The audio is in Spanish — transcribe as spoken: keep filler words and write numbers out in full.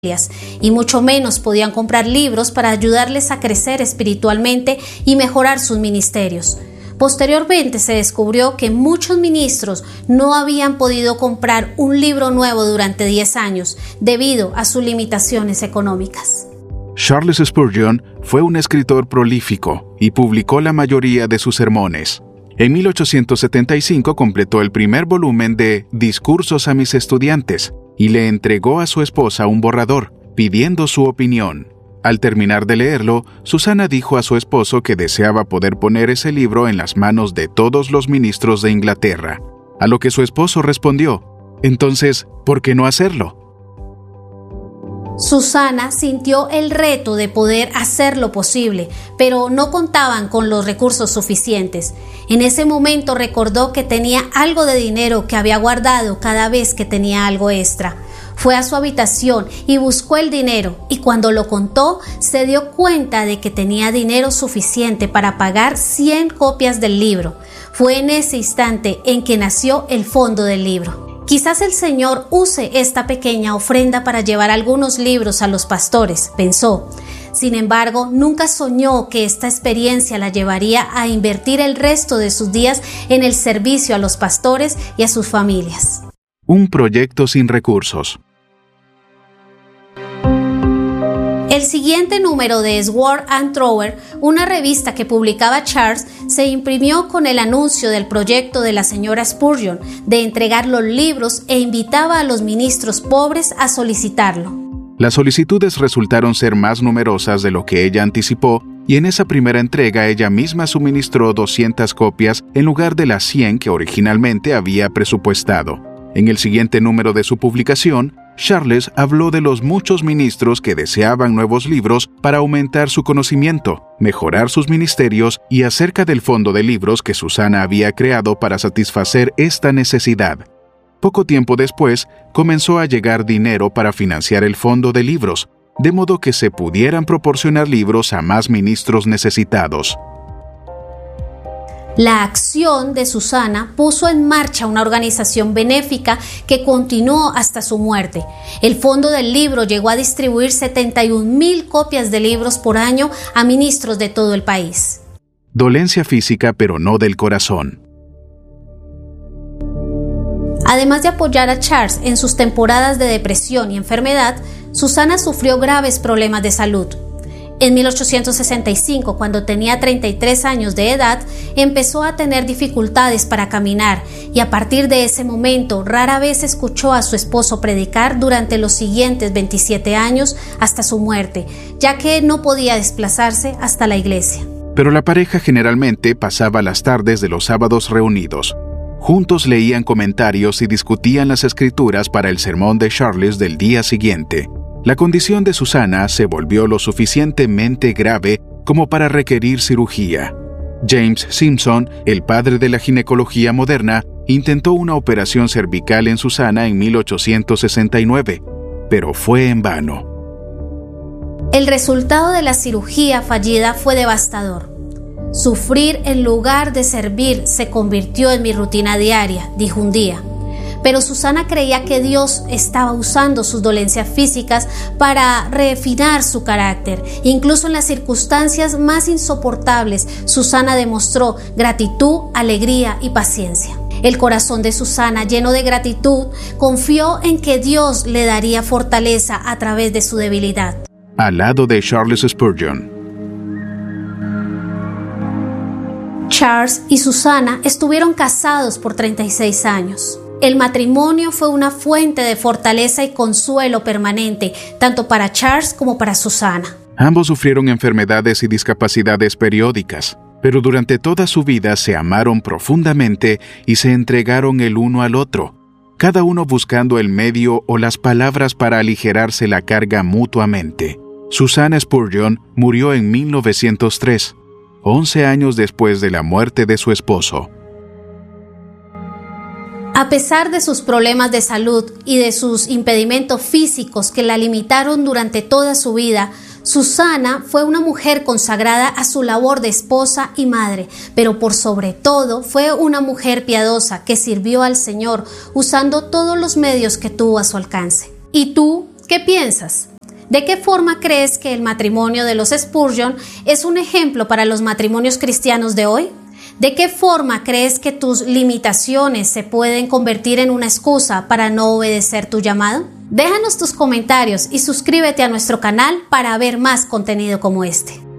y mucho menos podían comprar libros para ayudarles a crecer espiritualmente y mejorar sus ministerios. Posteriormente se descubrió que muchos ministros no habían podido comprar un libro nuevo durante diez años debido a sus limitaciones económicas. Charles Spurgeon fue un escritor prolífico y publicó la mayoría de sus sermones. En mil ochocientos setenta y cinco completó el primer volumen de Discursos a mis estudiantes y le entregó a su esposa un borrador, pidiendo su opinión. Al terminar de leerlo, Susana dijo a su esposo que deseaba poder poner ese libro en las manos de todos los ministros de Inglaterra, a lo que su esposo respondió: «Entonces, ¿por qué no hacerlo?». Susana sintió el reto de poder hacer lo posible, pero no contaban con los recursos suficientes. En ese momento recordó que tenía algo de dinero que había guardado cada vez que tenía algo extra. Fue a su habitación y buscó el dinero, y cuando lo contó, se dio cuenta de que tenía dinero suficiente para pagar cien copias del libro. Fue en ese instante en que nació el fondo del libro. Quizás el Señor use esta pequeña ofrenda para llevar algunos libros a los pastores, pensó. Sin embargo, nunca soñó que esta experiencia la llevaría a invertir el resto de sus días en el servicio a los pastores y a sus familias. Un proyecto sin recursos. El siguiente número de Sword and Thrower, una revista que publicaba Charles, se imprimió con el anuncio del proyecto de la señora Spurgeon de entregar los libros e invitaba a los ministros pobres a solicitarlo. Las solicitudes resultaron ser más numerosas de lo que ella anticipó, y en esa primera entrega ella misma suministró doscientas copias en lugar de las cien que originalmente había presupuestado. En el siguiente número de su publicación, Charles habló de los muchos ministros que deseaban nuevos libros para aumentar su conocimiento, mejorar sus ministerios y acerca del fondo de libros que Susana había creado para satisfacer esta necesidad. Poco tiempo después, comenzó a llegar dinero para financiar el fondo de libros, de modo que se pudieran proporcionar libros a más ministros necesitados. La acción de Susana puso en marcha una organización benéfica que continuó hasta su muerte. El fondo del libro llegó a distribuir setenta y un mil copias de libros por año a ministros de todo el país. Dolencia física, pero no del corazón. Además de apoyar a Charles en sus temporadas de depresión y enfermedad, Susana sufrió graves problemas de salud. En mil ochocientos sesenta y cinco, cuando tenía treinta y tres años de edad, empezó a tener dificultades para caminar y a partir de ese momento rara vez escuchó a su esposo predicar durante los siguientes veintisiete años hasta su muerte, ya que no podía desplazarse hasta la iglesia. Pero la pareja generalmente pasaba las tardes de los sábados reunidos. Juntos leían comentarios y discutían las escrituras para el sermón de Charles del día siguiente. La condición de Susana se volvió lo suficientemente grave como para requerir cirugía. James Simpson, el padre de la ginecología moderna, intentó una operación cervical en Susana en mil ochocientos sesenta y nueve, pero fue en vano. El resultado de la cirugía fallida fue devastador. Sufrir en lugar de servir se convirtió en mi rutina diaria, dijo un día. Pero Susana creía que Dios estaba usando sus dolencias físicas para refinar su carácter. Incluso en las circunstancias más insoportables, Susana demostró gratitud, alegría y paciencia. El corazón de Susana, lleno de gratitud, confió en que Dios le daría fortaleza a través de su debilidad. Al lado de Charles Spurgeon. Charles y Susana estuvieron casados por treinta y seis años. El matrimonio fue una fuente de fortaleza y consuelo permanente, tanto para Charles como para Susana. Ambos sufrieron enfermedades y discapacidades periódicas, pero durante toda su vida se amaron profundamente y se entregaron el uno al otro, cada uno buscando el medio o las palabras para aligerarse la carga mutuamente. Susana Spurgeon murió en mil novecientos tres, once años después de la muerte de su esposo. A pesar de sus problemas de salud y de sus impedimentos físicos que la limitaron durante toda su vida, Susana fue una mujer consagrada a su labor de esposa y madre, pero por sobre todo fue una mujer piadosa que sirvió al Señor usando todos los medios que tuvo a su alcance. ¿Y tú qué piensas? ¿De qué forma crees que el matrimonio de los Spurgeon es un ejemplo para los matrimonios cristianos de hoy? ¿De qué forma crees que tus limitaciones se pueden convertir en una excusa para no obedecer tu llamado? Déjanos tus comentarios y suscríbete a nuestro canal para ver más contenido como este.